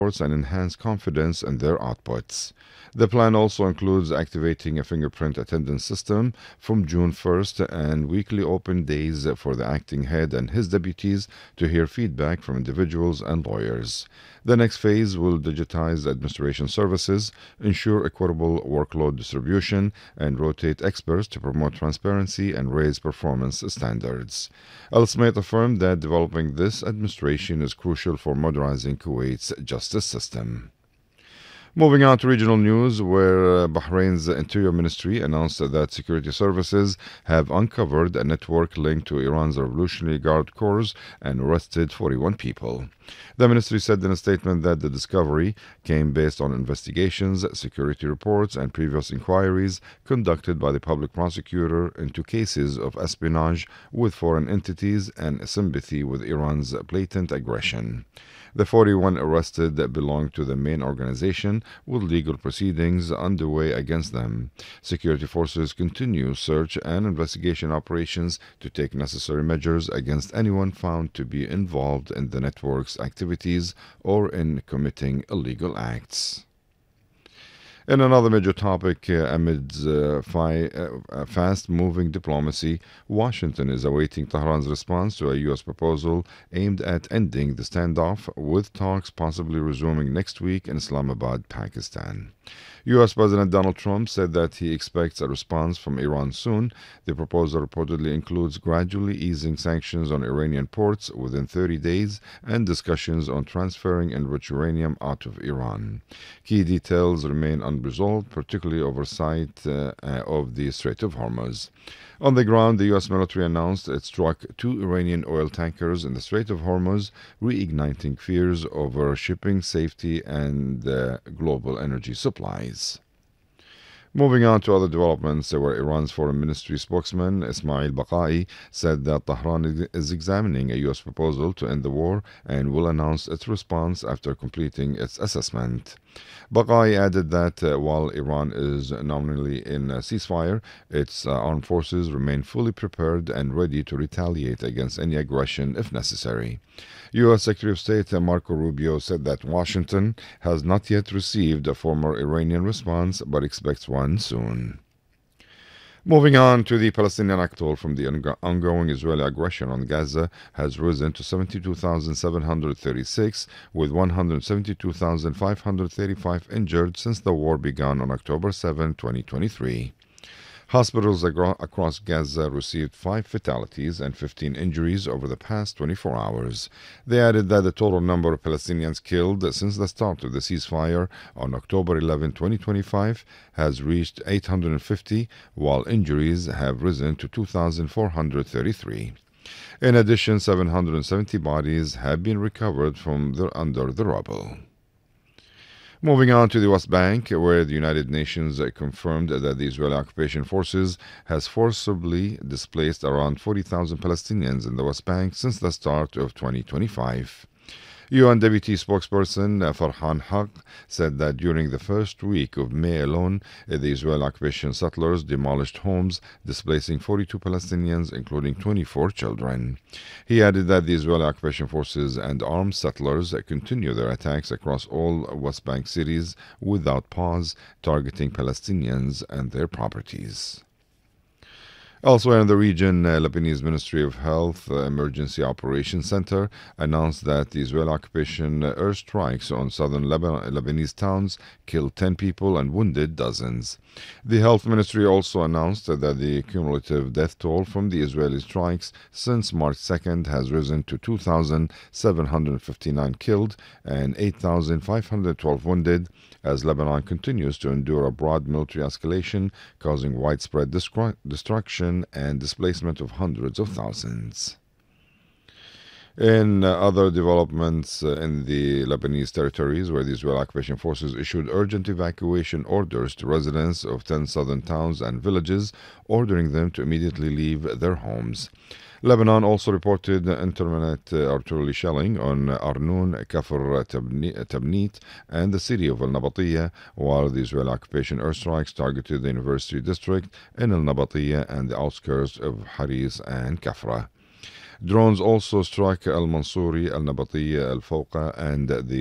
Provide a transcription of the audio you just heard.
and enhance confidence in their outputs. The plan also includes activating a fingerprint attendance system from June 1st and weekly open days for the acting head and his deputies to hear feedback from individuals and lawyers. The next phase will digitize administration services, ensure equitable workload distribution, and rotate experts to promote transparency and raise performance standards. Al Smith affirmed that developing this administration is crucial for modernizing Kuwait's justice system. Moving on to regional news, where Bahrain's Interior Ministry announced that security services have uncovered a network linked to Iran's Revolutionary Guard Corps and arrested 41 people. The ministry said in a statement that the discovery came based on investigations, security reports, and previous inquiries conducted by the public prosecutor into cases of espionage with foreign entities and sympathy with Iran's blatant aggression. The 41 arrested belong to the main organization, with legal proceedings underway against them. Security forces continue search and investigation operations to take necessary measures against anyone found to be involved in the network's activities or in committing illegal acts. In another major topic, amid fast-moving diplomacy, Washington is awaiting Tehran's response to a U.S. proposal aimed at ending the standoff, with talks possibly resuming next week in Islamabad, Pakistan. U.S. President Donald Trump said that he expects a response from Iran soon. The proposal reportedly includes gradually easing sanctions on Iranian ports within 30 days and discussions on transferring enriched uranium out of Iran. Key details remain unresolved, particularly oversight of the Strait of Hormuz. On the ground, the U.S. military announced it struck 2 Iranian oil tankers in the Strait of Hormuz, reigniting fears over shipping safety and global energy supplies. Moving on to other developments, where Iran's foreign ministry spokesman Ismail Baqai said that Tehran is examining a U.S. proposal to end the war and will announce its response after completing its assessment. Baqai added that while Iran is nominally in a ceasefire, its armed forces remain fully prepared and ready to retaliate against any aggression if necessary. U.S. Secretary of State Marco Rubio said that Washington has not yet received a formal Iranian response but expects one soon. Moving on to the Palestinian toll from the ongoing Israeli aggression on Gaza has risen to 72,736, with 172,535 injured since the war began on October 7, 2023. Hospitals across Gaza received 5 fatalities and 15 injuries over the past 24 hours. They added that the total number of Palestinians killed since the start of the ceasefire on October 11, 2025 has reached 850, while injuries have risen to 2,433. In addition, 770 bodies have been recovered from under the rubble. Moving on to the West Bank, where the United Nations confirmed that the Israeli occupation forces has forcibly displaced around 40,000 Palestinians in the West Bank since the start of 2025. UN Deputy Spokesperson Farhan Haq said that during the first week of May alone, the Israeli occupation settlers demolished homes, displacing 42 Palestinians, including 24 children. He added that the Israeli occupation forces and armed settlers continue their attacks across all West Bank cities without pause, targeting Palestinians and their properties. Elsewhere in the region, Lebanese Ministry of Health Emergency Operations Center announced that the Israeli occupation airstrikes on southern Lebanese towns killed 10 people and wounded dozens. The Health Ministry also announced that the cumulative death toll from the Israeli strikes since March 2nd has risen to 2,759 killed and 8,512 wounded, as Lebanon continues to endure a broad military escalation, causing widespread destruction and displacement of hundreds of thousands. In other developments in the Lebanese territories, where the Israeli occupation forces issued urgent evacuation orders to residents of 10 southern towns and villages, ordering them to immediately leave their homes. Lebanon also reported intermittent artillery shelling on Arnoun, Kafr Tabnit, and the city of Al-Nabatiyah, while the Israeli occupation airstrikes targeted the University District in Al-Nabatiyah and the outskirts of Haris and Kafra. Drones also struck Al-Mansouri, Al-Nabatiyah, Al-Fawqa, and the